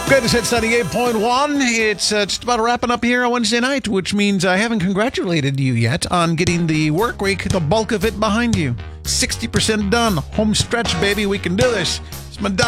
Greatest Hits 98.1. It's just about wrapping up here on Wednesday night, which means I haven't congratulated you yet on getting the work week, the bulk of it behind you. 60% done. Home stretch, baby. We can do this. It's Madonna.